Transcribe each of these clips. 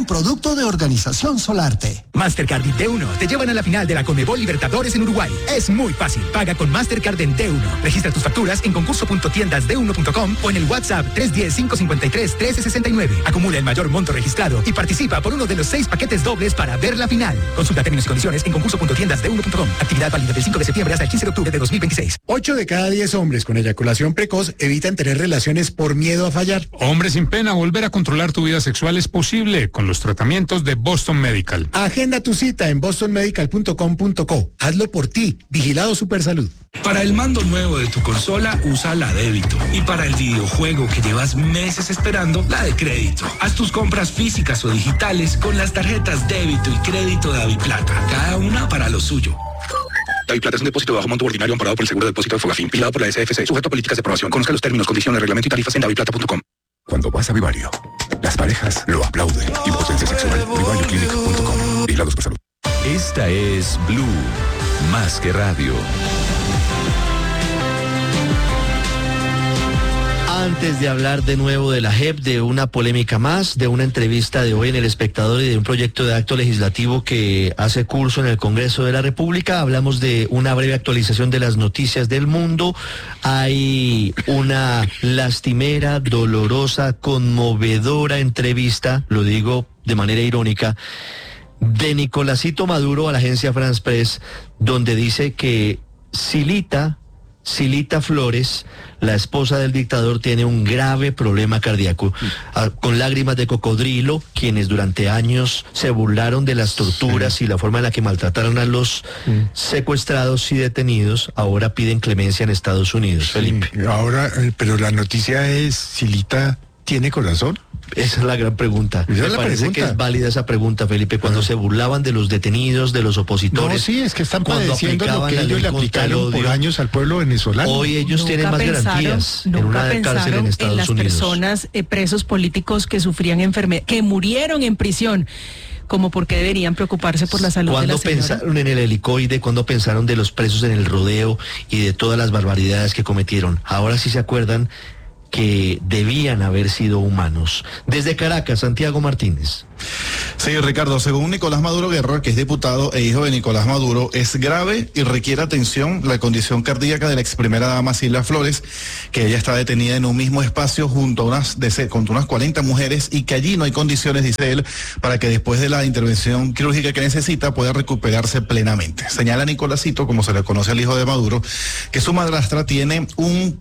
un producto de Organización Solarte. Mastercard y D1 te llevan a la final de la Conmebol Libertadores en Uruguay. Es muy fácil. Paga con Mastercard en D1. Registra tus facturas en concurso.tiendasd1.com o en el WhatsApp 310-553-1369. Acumula el mayor monto registrado y participa por uno de los 6 paquetes dobles para ver la final. Consulta términos y condiciones en concurso.tiendasd1.com. Actividad válida del 5 de septiembre hasta el 15 de octubre de 2026. 8 de cada 10 hombres con eyaculación precoz evitan tener relaciones por miedo a fallar. Hombre sin pena, volver a controlar tu vida sexual es posible con los tratamientos de Boston Medical. Agenda tu cita en bostonmedical.com.co. Hazlo por ti. Vigilado Supersalud. Para el mando nuevo de tu consola, usa la débito. Y para el videojuego que llevas meses esperando, la de crédito. Haz tus compras físicas o digitales con las tarjetas débito y crédito de Daviplata. Cada una para lo suyo. Daviplata es un depósito de bajo monto ordinario amparado por el seguro de depósito de Fogafín, vigilado por la SFC, sujeto a políticas de aprobación. Conozca los términos, condiciones, reglamento y tarifas en daviplata.com. Cuando vas a Vivario, las parejas lo aplauden. Impotencia sexual. VivarioClinic.com. Vigilados por salud. Esta es Blue, más que radio. Antes de hablar de nuevo de la JEP, de una polémica más, de una entrevista de hoy en El Espectador y de un proyecto de acto legislativo que hace curso en el Congreso de la República, hablamos de una breve actualización de las noticias del mundo. Hay una lastimera, dolorosa, conmovedora entrevista, lo digo de manera irónica, de Nicolásito Maduro a la agencia France Press, donde dice que Silita Flores, la esposa del dictador, tiene un grave problema cardíaco, con lágrimas de cocodrilo. Quienes durante años se burlaron de las torturas y la forma en la que maltrataron a los secuestrados y detenidos, ahora piden clemencia en Estados Unidos. Felipe. Ahora, pero la noticia es, ¿Silita tiene corazón? Esa es la gran pregunta. Me parece que es válida esa pregunta, Felipe, cuando se burlaban de los detenidos, de los opositores. No, sí, es que están padeciendo lo que ellos le aplicaron por años al pueblo venezolano. Hoy ellos tienen más garantías en una cárcel en Estados Unidos. En las personas presos políticos que sufrían enfermedad, que murieron en prisión. Como por qué deberían preocuparse por la salud de la señora. ¿Cuándo pensaron en el helicoide? ¿Cuándo pensaron de los presos en el rodeo y de todas las barbaridades que cometieron? Ahora sí se acuerdan que debían haber sido humanos. Desde Caracas, Santiago Martínez. Sí, Ricardo, según Nicolás Maduro Guerra, que es diputado e hijo de Nicolás Maduro, es grave y requiere atención la condición cardíaca de la ex primera dama Silvia Flores, que ella está detenida en un mismo espacio junto a unas 40 mujeres y que allí no hay condiciones, dice él, para que después de la intervención quirúrgica que necesita pueda recuperarse plenamente. Señala Nicolásito, como se le conoce al hijo de Maduro, que su madrastra tiene un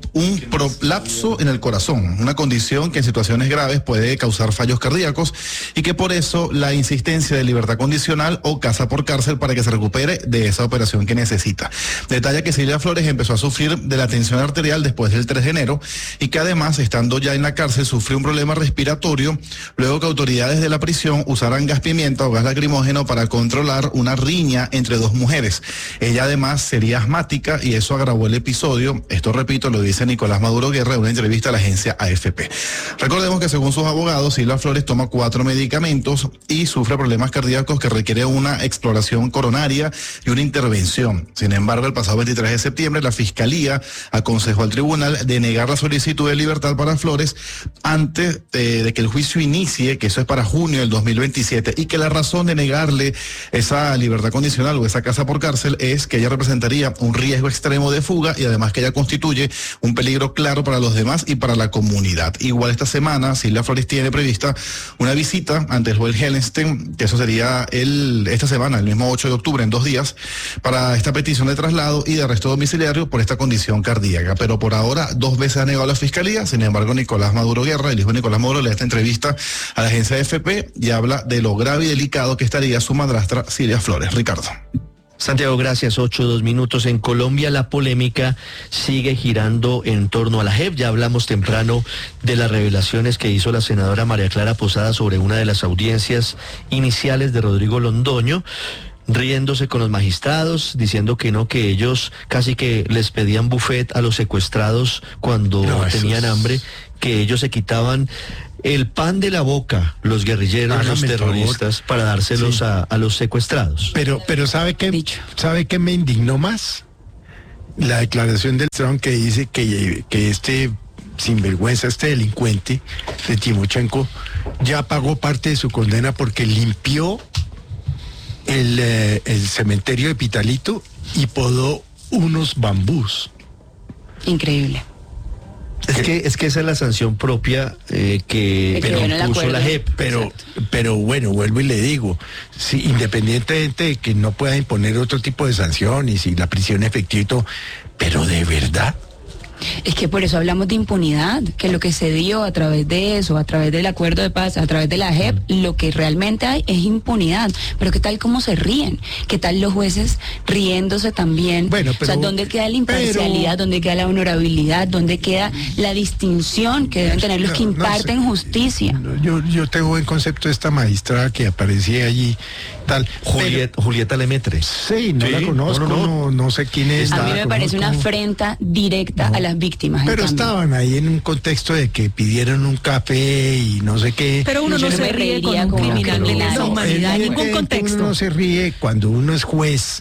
prolapso en el corazón, una condición que en situaciones graves puede causar fallos cardíacos y que por eso la insistencia de libertad condicional o casa por cárcel para que se recupere de esa operación que necesita. Detalla que Silvia Flores empezó a sufrir de la tensión arterial después del 3 de enero y que además, estando ya en la cárcel, sufrió un problema respiratorio luego que autoridades de la prisión usaran gas pimienta o gas lacrimógeno para controlar una riña entre dos mujeres. Ella además sería asmática y eso agravó el episodio. Esto, repito, lo dice Nicolás Maduro Guerra en una entrevista a la agencia AFP. Recordemos que según sus abogados, Silvia Flores toma 4 medicamentos y sufre problemas cardíacos que requiere una exploración coronaria y una intervención. Sin embargo, el pasado 23 de septiembre, la Fiscalía aconsejó al tribunal denegar la solicitud de libertad para Flores antes de que el juicio inicie, que eso es para junio del 2027, y que la razón de negarle esa libertad condicional o esa casa por cárcel es que ella representaría un riesgo extremo de fuga y además que ella constituye un peligro claro para los demás y para la comunidad. Igual esta semana, Silvia Flores tiene prevista una visita ante el juez Hellenstein, que eso sería esta semana, el mismo 8 de octubre, en 2 días, para esta petición de traslado y de arresto domiciliario por esta condición cardíaca. Pero por ahora 2 veces ha negado la Fiscalía. Sin embargo, Nicolás Maduro Guerra, el hijo de Nicolás Maduro, le da esta entrevista a la agencia AFP y habla de lo grave y delicado que estaría su madrastra Silvia Flores. Ricardo. Santiago, gracias. 8:02 en Colombia. La polémica sigue girando en torno a la JEP. Ya hablamos temprano de las revelaciones que hizo la senadora María Clara Posada sobre una de las audiencias iniciales de Rodrigo Londoño, riéndose con los magistrados, diciendo que no, que ellos casi que les pedían buffet a los secuestrados cuando tenían hambre, que ellos se quitaban el pan de la boca, los guerrilleros, los terroristas, para dárselos a los secuestrados. Pero ¿sabe qué me indignó más? La declaración del Trump que dice que este sinvergüenza, este delincuente de Timochenko, ya pagó parte de su condena porque limpió el cementerio de Pitalito y podó unos bambús. Increíble. Es que esa es la sanción propia que impuso la JEP. Pero bueno, vuelvo y le digo, si independientemente de que no pueda imponer otro tipo de sanciones y la prisión efectiva y todo, pero de verdad. Es que por eso hablamos de impunidad, que lo que se dio a través de eso, a través del acuerdo de paz, a través de la JEP, lo que realmente hay es impunidad. Pero ¿qué tal cómo se ríen? ¿Qué tal los jueces riéndose también? Bueno, pero, o sea, ¿dónde queda la imparcialidad? ¿Dónde queda la honorabilidad? ¿Dónde queda la distinción que deben tener los que imparten justicia? Yo tengo buen concepto de esta magistrada que aparecía allí, tal. Julieta Lemaitre. Sí, no la conozco, no sé quién es. A mí me parece una afrenta directa a las víctimas. Pero estaban ahí en un contexto de que pidieron un café y no sé qué. Pero uno no se ríe con un criminal de lesa humanidad en ningún contexto. Uno no se ríe cuando uno es juez.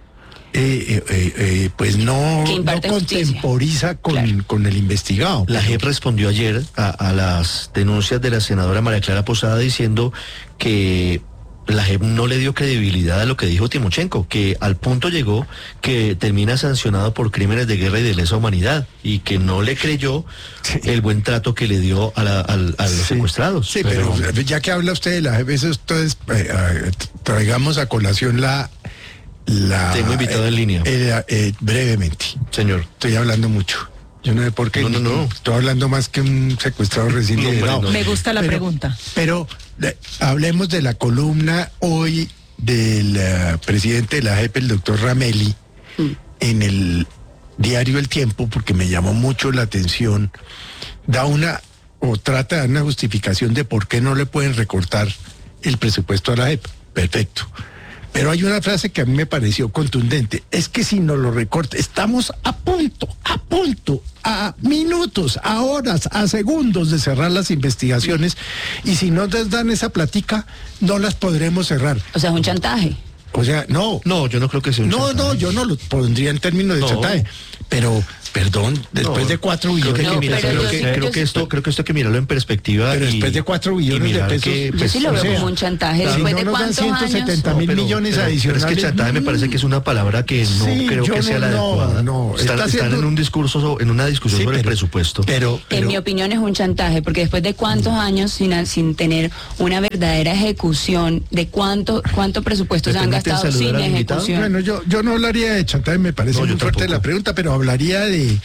Pues no contemporiza con el investigado. La JEP respondió ayer a las denuncias de la senadora María Clara Posada diciendo que la JEP no le dio credibilidad a lo que dijo Timochenko, que al punto llegó que termina sancionado por crímenes de guerra y de lesa humanidad, y que no le creyó el buen trato que le dio a los secuestrados. Sí, pero ya que habla usted de la JEP, entonces traigamos a colación la tengo invitado en línea. Brevemente. Señor. Estoy hablando mucho. Yo no sé por qué. No. Estoy hablando más que un secuestrado recién liberado. Me gusta la pregunta. Pero hablemos de la columna hoy del presidente de la JEP, el doctor Ramelli, en el diario El Tiempo, porque me llamó mucho la atención. Trata de dar una justificación de por qué no le pueden recortar el presupuesto a la JEP. Perfecto. Pero hay una frase que a mí me pareció contundente. Es que si no lo recorta, estamos a punto, a minutos, a horas, a segundos de cerrar las investigaciones. Y si no les dan esa platica, no las podremos cerrar. O sea, es un chantaje. O sea, no. No, yo no creo que sea un chantaje. No, yo no lo pondría en términos de chantaje. Pero, perdón, después de 4 billones... Creo que esto hay que mirarlo en perspectiva. Pero después de 4 billones de pesos... Yo sí lo veo como un chantaje. Después de cuántos años... 170.000 millones adicionales... Pero es que chantaje me parece que es una palabra que no creo que sea la adecuada. Están en un discurso, en una discusión sobre el presupuesto. Pero en mi opinión es un chantaje, porque después de cuántos años sin tener una verdadera ejecución de cuánto presupuesto se han gastado sin ejecución. Bueno, yo no hablaría de chantaje, me parece muy fuerte la pregunta, pero hablaría de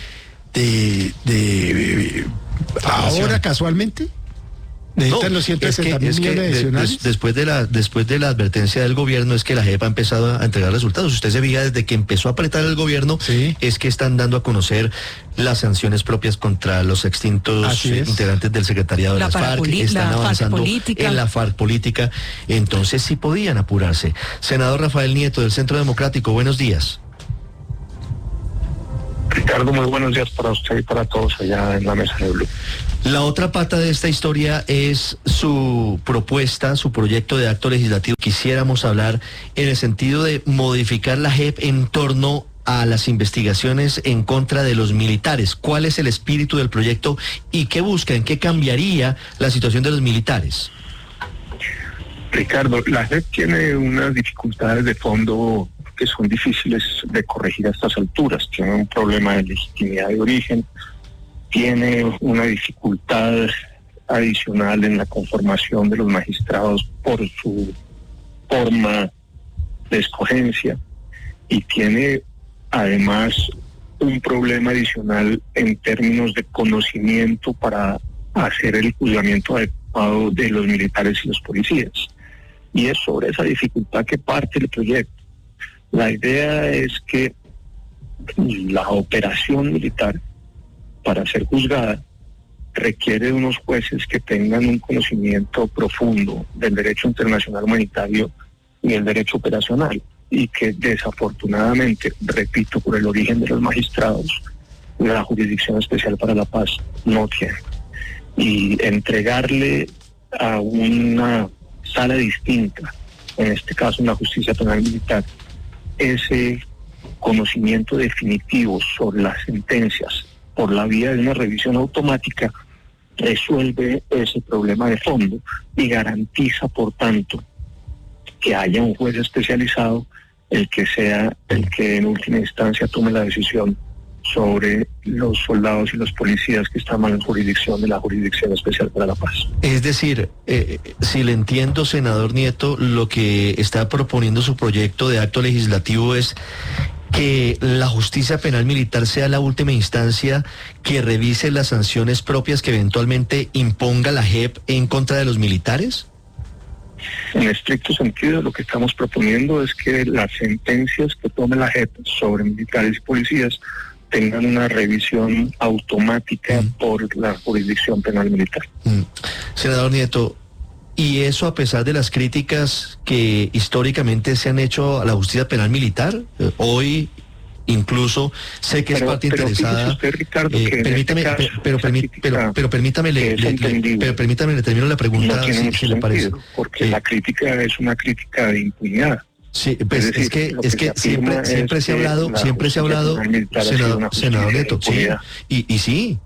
ahora casualmente necesitan los 170 millones adicionales. Después de la advertencia del gobierno es que la JEP ha empezado a entregar resultados. Usted se veía desde que empezó a apretar el gobierno, es que están dando a conocer las sanciones propias contra los extintos integrantes del secretariado de las FARC, están avanzando en la FARC política, entonces sí podían apurarse. Senador Rafael Nieto del Centro Democrático, buenos días. Ricardo, muy buenos días para usted y para todos allá en la mesa de Blue. La otra pata de esta historia es su propuesta, su proyecto de acto legislativo. Quisiéramos hablar en el sentido de modificar la JEP en torno a las investigaciones en contra de los militares. ¿Cuál es el espíritu del proyecto y qué busca, en qué cambiaría la situación de los militares? Ricardo, la JEP tiene unas dificultades de fondo que son difíciles de corregir a estas alturas. Tiene un problema de legitimidad de origen, tiene una dificultad adicional en la conformación de los magistrados por su forma de escogencia, y tiene además un problema adicional en términos de conocimiento para hacer el juzgamiento adecuado de los militares y los policías. Y es sobre esa dificultad que parte el proyecto. La idea es que la operación militar, para ser juzgada, requiere de unos jueces que tengan un conocimiento profundo del derecho internacional humanitario y el derecho operacional, y que desafortunadamente, repito, por el origen de los magistrados, la Jurisdicción Especial para la Paz no tiene. Y entregarle a una sala distinta, en este caso en la Justicia Penal Militar, ese conocimiento definitivo sobre las sentencias por la vía de una revisión automática, resuelve ese problema de fondo y garantiza, por tanto, que haya un juez especializado el que sea el que en última instancia tome la decisión sobre los soldados y los policías que están en jurisdicción de la Jurisdicción Especial para la Paz. Es decir, si le entiendo, senador Nieto, lo que está proponiendo su proyecto de acto legislativo es que la justicia penal militar sea la última instancia que revise las sanciones propias que eventualmente imponga la JEP en contra de los militares. En estricto sentido, lo que estamos proponiendo es que las sentencias que tome la JEP sobre militares y policías tengan una revisión automática por la jurisdicción penal militar. Senador Nieto, ¿y eso a pesar de las críticas que históricamente se han hecho a la justicia penal militar? Hoy incluso sé que es parte interesada. Usted, Ricardo, permítame, permítame, le termino la pregunta. No tiene mucho si le parece. Porque la crítica es una crítica de impunidad. Sí, pues es que siempre se ha hablado, senador Nieto, sí, y sí.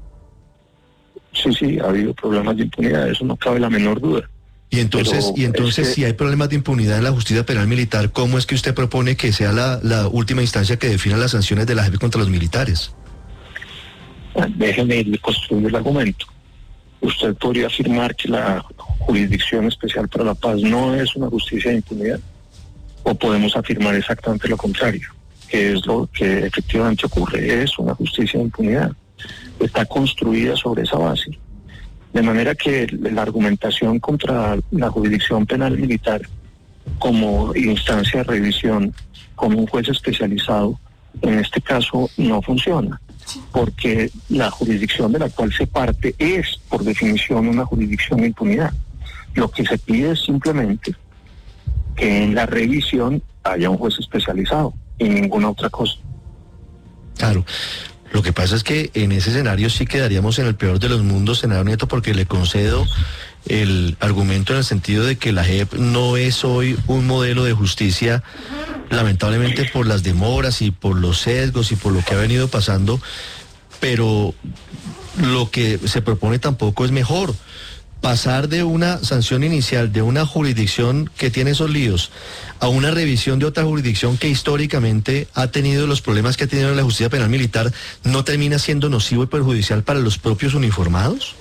Sí, ha habido problemas de impunidad, eso no cabe la menor duda. Y entonces, si hay problemas de impunidad en la justicia penal militar, ¿cómo es que usted propone que sea la última instancia que defina las sanciones de la JEP contra los militares? Déjeme construir el argumento. ¿Usted podría afirmar que la Jurisdicción Especial para la Paz no es una justicia de impunidad? ¿O podemos afirmar exactamente lo contrario? Que es lo que efectivamente ocurre, es una justicia de impunidad. Está construida sobre esa base. De manera que la argumentación contra la jurisdicción penal militar como instancia de revisión, como un juez especializado, en este caso no funciona, porque la jurisdicción de la cual se parte es, por definición, una jurisdicción de impunidad. Lo que se pide es simplemente que en la revisión haya un juez especializado y ninguna otra cosa. Claro. Lo que pasa es que en ese escenario sí quedaríamos en el peor de los mundos, senador Nieto, porque le concedo el argumento en el sentido de que la JEP no es hoy un modelo de justicia, lamentablemente por las demoras y por los sesgos y por lo que ha venido pasando, pero lo que se propone tampoco es mejor. Pasar de una sanción inicial de una jurisdicción que tiene esos líos a una revisión de otra jurisdicción que históricamente ha tenido los problemas que ha tenido en la justicia penal militar, ¿no termina siendo nocivo y perjudicial para los propios uniformados?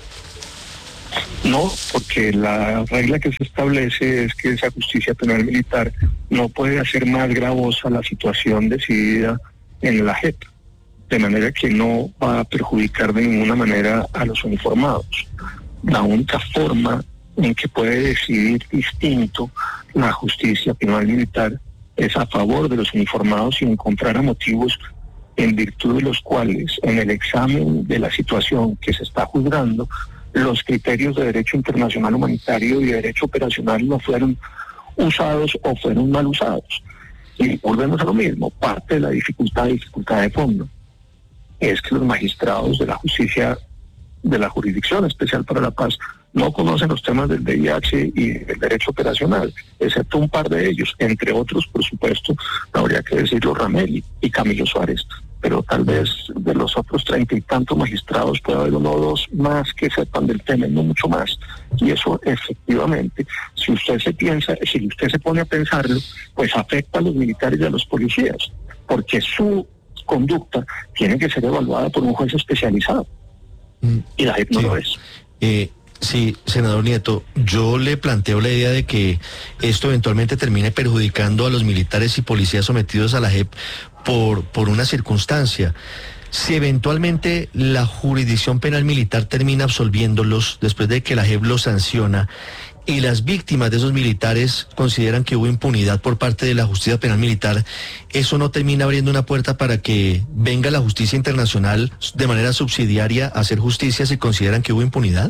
No, porque la regla que se establece es que esa justicia penal militar no puede hacer más gravosa la situación decidida en la JEP, de manera que no va a perjudicar de ninguna manera a los uniformados. La única forma en que puede decidir distinto la justicia penal militar es a favor de los uniformados y encontrar motivos en virtud de los cuales en el examen de la situación que se está juzgando los criterios de derecho internacional humanitario y de derecho operacional no fueron usados o fueron mal usados. Y volvemos a lo mismo, parte de la dificultad de fondo es que los magistrados de la justicia de la Jurisdicción Especial para la Paz no conocen los temas del VIH y del derecho operacional, excepto un par de ellos, entre otros, por supuesto, habría que decirlo, Ramelli y Camilo Suárez, pero tal vez de los otros 30 y tantos magistrados puede haber uno o dos más que sepan del tema, no mucho más. Y eso efectivamente, si usted se pone a pensarlo, pues afecta a los militares y a los policías, porque su conducta tiene que ser evaluada por un juez especializado. Y la JEP no lo es. Sí, senador Nieto, yo le planteo la idea de que esto eventualmente termine perjudicando a los militares y policías sometidos a la JEP por una circunstancia. Si eventualmente la jurisdicción penal militar termina absolviéndolos después de que la JEP los sanciona y las víctimas de esos militares consideran que hubo impunidad por parte de la justicia penal militar, ¿eso no termina abriendo una puerta para que venga la justicia internacional de manera subsidiaria a hacer justicia si consideran que hubo impunidad?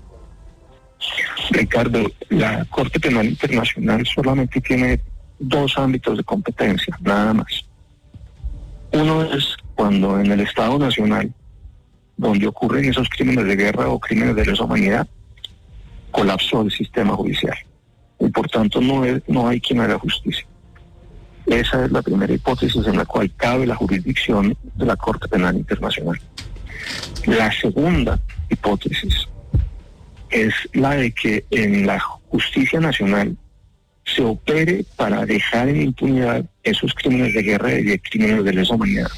Ricardo, la Corte Penal Internacional solamente tiene dos ámbitos de competencia, nada más. Uno es cuando en el Estado Nacional, donde ocurren esos crímenes de guerra o crímenes de lesa humanidad, colapsó el sistema judicial y por tanto no hay quien haga justicia. Esa es la primera hipótesis en la cual cabe la jurisdicción de la Corte Penal Internacional. La segunda hipótesis es la de que en la justicia nacional se opere para dejar en impunidad esos crímenes de guerra y crímenes de lesa humanidad.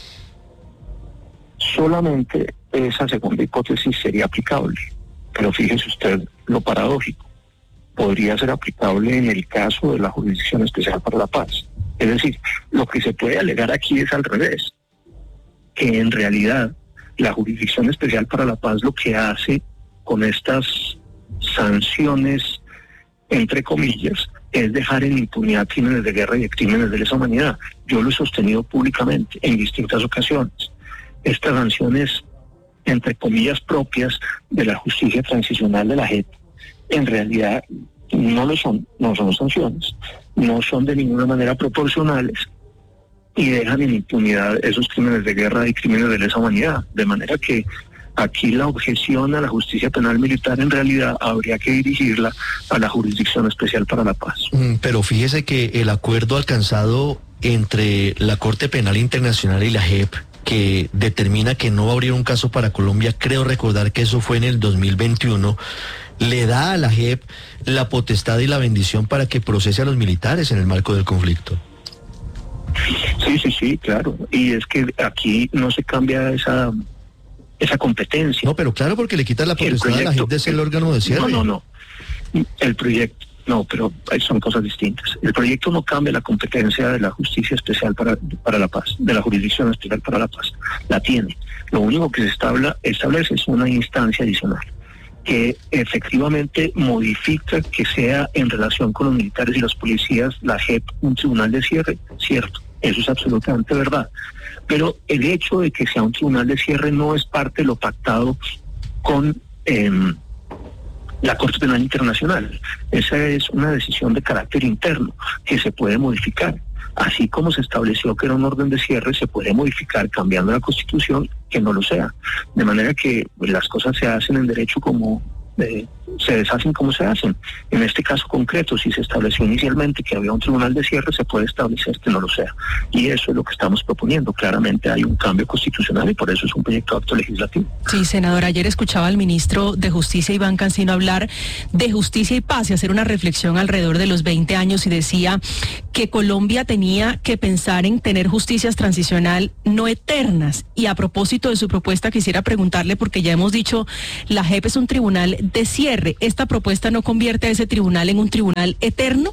Solamente esa segunda hipótesis sería aplicable, pero fíjese usted lo paradójico. Podría ser aplicable en el caso de la Jurisdicción Especial para la Paz. Es decir, lo que se puede alegar aquí es al revés, que en realidad la Jurisdicción Especial para la Paz lo que hace con estas sanciones, entre comillas, es dejar en impunidad crímenes de guerra y crímenes de lesa humanidad. Yo lo he sostenido públicamente en distintas ocasiones. Estas sanciones, entre comillas, propias de la justicia transicional de la JEP, en realidad no lo son, no son sanciones, no son de ninguna manera proporcionales y dejan en impunidad esos crímenes de guerra y crímenes de lesa humanidad. De manera que aquí la objeción a la justicia penal militar en realidad habría que dirigirla a la Jurisdicción Especial para la Paz. Pero fíjese que el acuerdo alcanzado entre la Corte Penal Internacional y la JEP, que determina que no va a abrir un caso para Colombia, creo recordar que eso fue en el 2021, le da a la JEP la potestad y la bendición para que procese a los militares en el marco del conflicto. Sí, claro. Y es que aquí no se cambia esa competencia. No, pero claro, porque le quita la potestad a la JEP de ser el órgano de cierre. No. El proyecto, no, pero son cosas distintas. El proyecto no cambia la competencia de la Justicia Especial para la Paz, de la Jurisdicción Especial para la Paz. La tiene. Lo único que se establece es una instancia adicional que efectivamente modifica que sea en relación con los militares y los policías, la JEP, un tribunal de cierre, cierto, eso es absolutamente verdad. Pero el hecho de que sea un tribunal de cierre no es parte de lo pactado con la Corte Penal Internacional. Esa es una decisión de carácter interno que se puede modificar. Así como se estableció que era un orden de cierre, se puede modificar cambiando la Constitución que no lo sea. De manera que las cosas se hacen en derecho como se deshacen como se hacen. En este caso concreto, si se estableció inicialmente que había un tribunal de cierre, se puede establecer que no lo sea. Y eso es lo que estamos proponiendo. Claramente hay un cambio constitucional y por eso es un proyecto de acto legislativo. Sí, senador, ayer escuchaba al ministro de Justicia, Iván Cancino, hablar de justicia y paz y hacer una reflexión alrededor de los 20 años y decía que Colombia tenía que pensar en tener justicias transicional no eternas. Y a propósito de su propuesta, quisiera preguntarle, porque ya hemos dicho, la JEP es un tribunal de cierre. ¿Esta propuesta no convierte a ese tribunal en un tribunal eterno?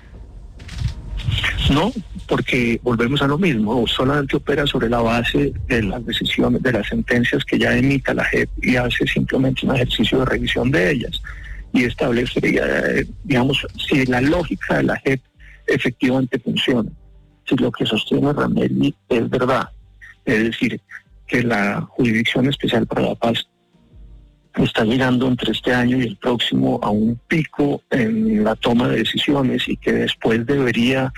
No, porque volvemos a lo mismo, solamente opera sobre la base de las decisiones, de las sentencias que ya emita la JEP y hace simplemente un ejercicio de revisión de ellas y establecería, digamos, si la lógica de la JEP efectivamente funciona, si lo que sostiene Ramelli es verdad, es decir, que la Jurisdicción Especial para la Paz está llegando entre este año y el próximo a un pico en la toma de decisiones y que después debería